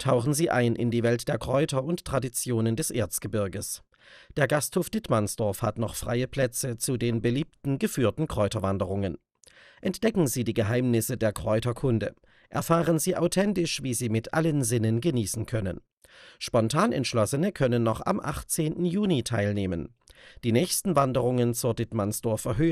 Tauchen Sie ein in die Welt der Kräuter und Traditionen des Erzgebirges. Der Gasthof Dittmannsdorf hat noch freie Plätze zu den beliebten geführten Kräuterwanderungen. Entdecken Sie die Geheimnisse der Kräuterkunde. Erfahren Sie authentisch, wie Sie mit allen Sinnen genießen können. Spontan Entschlossene können noch am 18. Juni teilnehmen. Die nächsten Wanderungen zur Dittmannsdorfer Höhe